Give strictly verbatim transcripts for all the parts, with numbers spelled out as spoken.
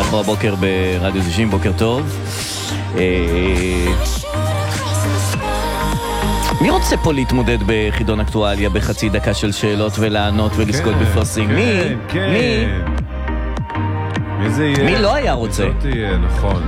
אחר הבוקר ברדיו שישים, בוקר טוב. מי רוצה פה להתמודד בחידון אקטואליה בחצי דקה של שאלות ולענות ולזכות בפרסים? מי? מי? מי זה יהיה? מי לא היה רוצה? מי זאת תהיה, נכון.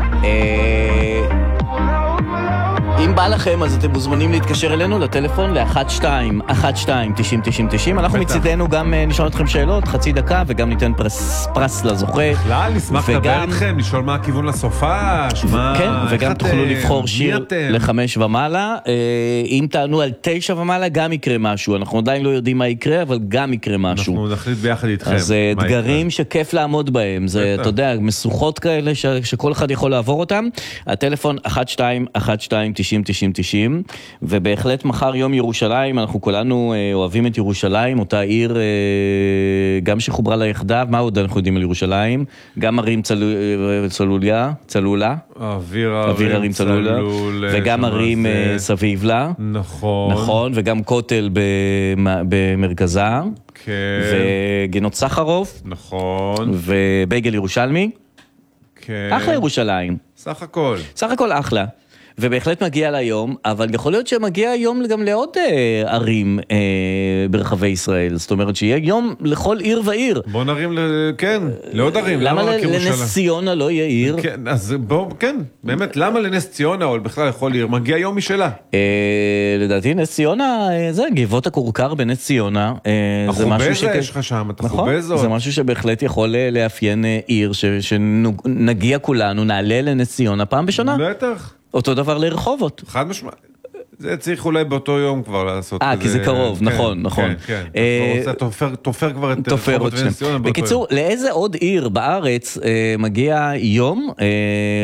אם בא לכם, אז אתם מוזמנים להתקשר אלינו לטלפון ל-אחת שתיים אחת שתיים תשעים תשעים תשעים. אנחנו מצידנו גם נשאל אתכם שאלות, חצי דקה, וגם ניתן פרס, פרס לזוכה. בכלל, נשמח לדבר איתכם, לשאול מה הכיוון לסופה, שמה... כן, וגם תוכלו לבחור שיר לחמש ומעלה. אם תענו על תשע ומעלה, גם יקרה משהו. אנחנו עדיין לא יודעים מה יקרה, אבל גם יקרה משהו. אנחנו נחליט ביחד איתכם. אז אתגרים שכיף לעמוד בהם. זה, אתה יודע, משוכות כאלה שכל אחד יכול לעבור אותם. הטלפון אחת שתיים אחת שתיים תשעים תשעים תשעים, ובהחלט מחר יום ירושלים, אנחנו כולנו אוהבים את ירושלים, אותה עיר גם שחוברה לה יחדיו. מה עוד אנחנו יודעים על ירושלים? גם ערים צלוליה, צלולה, אוויר ערים צלולה, וגם ערים סביב לה, נכון, נכון, וגם כותל במרכזה, כן, וגינות סחרוף, נכון, ובייגל ירושלמי, כן, אחלה ירושלים, סך הכל, סך הכל אחלה. ובהחלט מגיע ליום, אבל יכול להיות שמגיע היום גם לעוד אה, ערים אה, ברחבי ישראל. זאת אומרת שיהיה יום לכל עיר ועיר. בוא נרים, ל... כן, לעוד ערים. למה לנס ציונה לא יהיה עיר? כן, אז בוא, כן, באמת, למה לנס ציונה או בכלל לכל עיר? מגיע יום משלה. אה, לדעתי נס ציונה, זה גבעות הכורכר בנס ציונה. אה, זה משהו החובזה יש לך שם, אתה נכון, חובז עוד. זה משהו שבהחלט יכול לאפיין עיר, ש... שנגיע כולנו, נעלה לנס ציונה פעם בשנה. בטח. אותו דבר לרחובות. חד משמעית. זה צריך אולי באותו יום כבר לעשות. אה, כי זה קרוב, נכון, נכון. כן, כן. תופר כבר את רחובות ונס ציונה באותו יום. בקיצור, לאיזה עוד עיר בארץ מגיע יום